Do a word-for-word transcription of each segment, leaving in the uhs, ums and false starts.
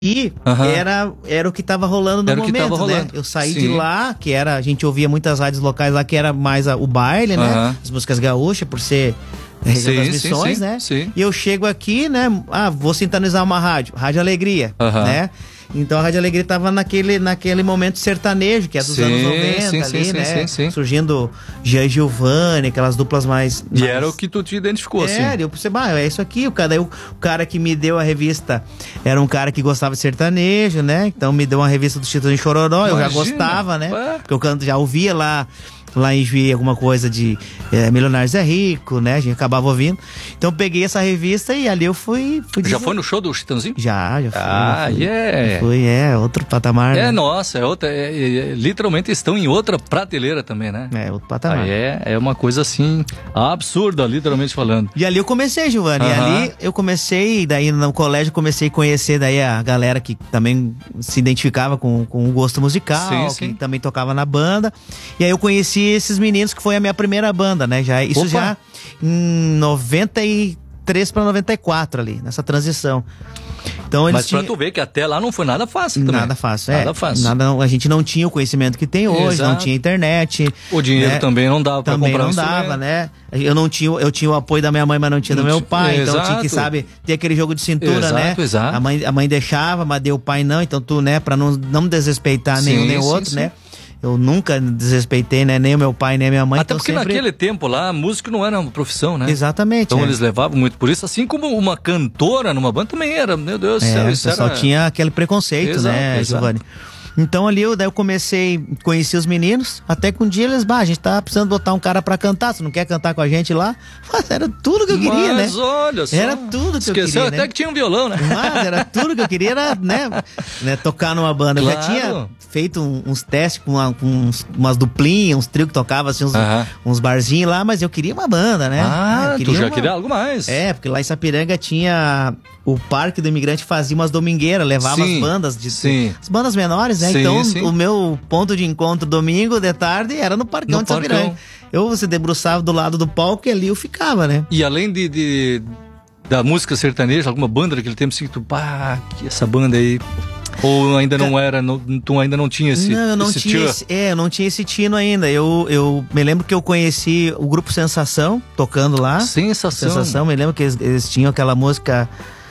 E uhum. era, era o que tava rolando no era momento, tava rolando. né? Eu saí Sim. de lá, que era, a gente ouvia muitas rádios locais lá, que era mais a, o baile, né? Uhum. As músicas gaúchas, por ser a região sim, das missões, sim, né? Sim. E eu chego aqui, né? Ah, vou sintonizar uma rádio, Rádio Alegria, uhum. né? Então a Rádio Alegria tava naquele, naquele momento sertanejo, que é dos sim, anos noventa sim, ali, sim, né? Sim, sim. Surgindo Jean Giovanni, aquelas duplas mais... E mais... era o que tu te identificou, assim. É, eu pensei, ah, é isso aqui. O cara, o cara que me deu a revista era um cara que gostava de sertanejo, né? Então me deu uma revista do Chitãozinho e Chororó, eu já gostava, né? Ué. Porque eu canto, já ouvia lá... Lá em Juí, alguma coisa de é, Milionários é Rico, né? A gente acabava ouvindo. Então eu peguei essa revista e ali eu fui... fui já dizer... foi no show do Chitãozinho? Já, já fui. Ah, já fui, yeah. já fui, é, outro patamar. É, né? nossa, é outra... É, é, literalmente estão em outra prateleira também, né? É, outro patamar. Ah, é, é uma coisa assim, absurda, literalmente falando. E ali eu comecei, Giovanni. Uh-huh. E ali eu comecei, daí no colégio comecei a conhecer daí a galera que também se identificava com, com o gosto musical, sim, que sim. também tocava na banda. E aí eu conheci esses meninos que foi a minha primeira banda, né? Já, isso Opa. já em noventa e três para noventa e quatro ali, nessa transição. Então, eles Mas pra tinham... tu ver que até lá não foi nada fácil também. Nada fácil, Nada é. fácil. Nada, a gente não tinha o conhecimento que tem hoje, Exato. Não tinha internet. O dinheiro né? também não dava pra também comprar não um dava, né? Eu não tinha, eu tinha o apoio da minha mãe, mas não tinha do meu pai. Exato. Então tinha que, sabe, ter aquele jogo de cintura, exato, né? Exato. A mãe, a mãe deixava, mas deu o pai não. Então tu, né, pra não, não desrespeitar sim, nenhum nem o outro, sim, né? Sim. Eu nunca desrespeitei, né? Nem o meu pai, nem a minha mãe. Até então porque sempre... naquele tempo lá, músico não era uma profissão, né? Exatamente. Então é. eles levavam muito por isso, assim como uma cantora numa banda também era, meu Deus do é, céu. O isso pessoal era... tinha aquele preconceito, exato, né, exato. Giovanni? Então ali eu, daí eu comecei, conheci os meninos, até que um dia eles, bah, a gente tá precisando botar um cara pra cantar, você não quer cantar com a gente lá? Mas era tudo que eu queria, Mas, né? olha só. Era tudo que Esqueceu eu queria, até né? que tinha um violão, né? Mas era tudo que eu queria, era, né, né tocar numa banda. Claro. Eu já tinha feito um, uns testes com, uma, com uns, umas duplinhas, uns trios que tocavam, assim, uns, uh-huh. uns barzinhos lá, mas eu queria uma banda, né? Ah, eu tu já uma... queria algo mais. É, porque lá em Sapiranga tinha... O Parque do Imigrante fazia umas domingueiras, levava sim, as bandas de sim. as bandas menores, né? Sim, então sim. o meu ponto de encontro domingo de tarde era no Parquão no de Sapiranga. Eu você debruçava do lado do palco e ali eu ficava, né? E além de, de da música sertaneja, alguma banda daquele tempo assim, tu, pá, que essa banda aí. Ou ainda não era, não, tu ainda não tinha esse Não, eu não esse tinha esse, é, eu não tinha esse tino ainda. Eu, eu me lembro que eu conheci o grupo Sensação tocando lá. Sensação. Sensação, me lembro que eles, eles tinham aquela música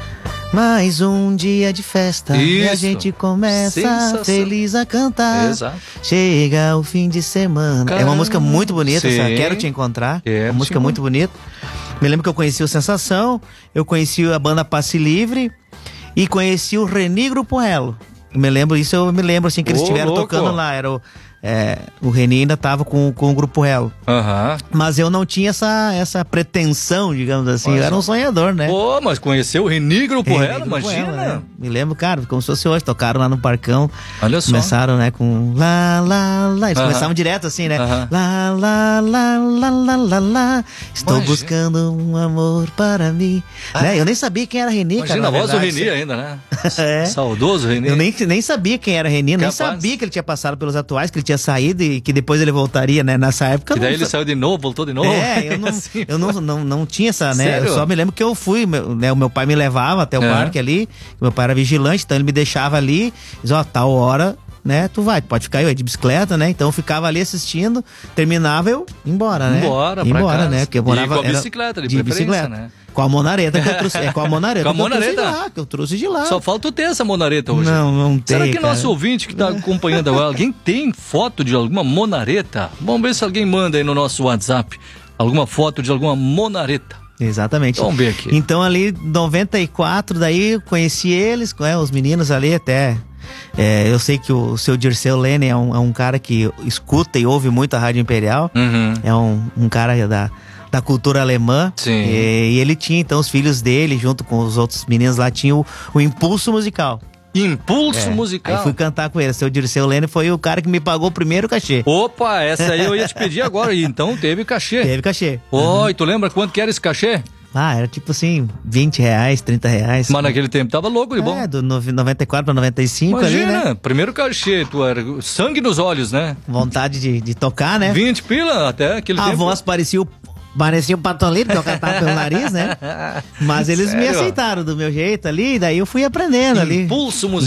mais um dia de festa. Isso. E a gente começa Sensação. Feliz a cantar. Exato. Chega o fim de semana. Caramba. É uma música muito bonita, Sim. sabe? Quero te encontrar. Quero uma música te muito bonita. Me lembro que eu conheci o Sensação, eu conheci a banda Passe Livre e conheci o Reni Grupo Elo. Eu me lembro, isso eu me lembro assim que eles Ô, estiveram louco. tocando lá. Era o, é, o Reni ainda tava com, com o Grupo Elo. Aham. Mas eu não tinha essa, essa pretensão, digamos assim. Mas, eu era um sonhador, né? Pô, mas conheceu o Reni Grupo Reni Elo, Grupo imagina. Elo, né? Me lembro, cara, como se fosse hoje. Tocaram lá no Parcão. Olha só. Começaram, né, com lá, lá, lá. Eles Aham. começavam direto assim, né? Aham. Lá, lá, lá, lá, lá, lá, lá. Estou Imagina. buscando um amor para mim. Ah. Né? Eu nem sabia quem era Reni, cara. Imagina a na voz do verdade. Reni ainda, né? É. Saudoso Reni. Eu nem, nem sabia quem era Reni, nem Capaz. sabia que ele tinha passado pelos atuais, que ele tinha saído e que depois ele voltaria, né? Nessa época. E eu daí não ele sa- saiu de novo, voltou de novo. É, eu não, Assim, eu não, não, não tinha essa, né? Sério? Eu só me lembro que eu fui, meu, né? O meu pai me levava até o É. parque ali, meu pai era vigilante, então ele me deixava ali, dizia, ó, tal hora, né? Tu vai, tu pode ficar aí, eu ia de bicicleta, né? Então eu ficava ali assistindo, terminava eu ia embora, né? Embora, Ia pra embora, casa. né? Porque eu morava E com a era bicicleta, de de preferência, bicicleta. né? Com a monareta que eu trouxe, é com a monareta Com a que eu trouxe de monareta? lá, que eu trouxe de lá. Só falta ter essa monareta hoje. Não, não tem, Será que cara. nosso ouvinte que está acompanhando agora, alguém tem foto de alguma monareta? Vamos ver se alguém manda aí no nosso WhatsApp alguma foto de alguma monareta. Exatamente. Vamos ver aqui. Então ali, noventa e quatro, daí eu conheci eles, né, os meninos ali até. É, eu sei que o seu Dirceu Lene é um, é um cara que escuta e ouve muito a Rádio Imperial. Uhum. É um, um cara da, da cultura alemã. Sim. E, e ele tinha, então, os filhos dele, junto com os outros meninos lá, tinha o, o Impulso Musical. Impulso É. musical. Aí fui cantar com ele. Seu Dirceu Lene foi o cara que me pagou o primeiro cachê. Opa, essa aí eu ia te pedir agora. Então teve cachê. Teve cachê. Ó, e tu lembra quanto que era esse cachê? Ah, era tipo assim, vinte reais, trinta reais. Mas naquele tempo tava louco de bom. É, do no- noventa e quatro para noventa e cinco Imagina, ali, né? primeiro cachê, tu era sangue nos olhos, né? Vontade de, de tocar, né? vinte pila até aquele A tempo. voz parecia o, parecia o Patolino, que eu cantava pelo nariz, né? Mas eles me Sério? aceitaram do meu jeito ali, daí eu fui aprendendo ali. Impulso musical.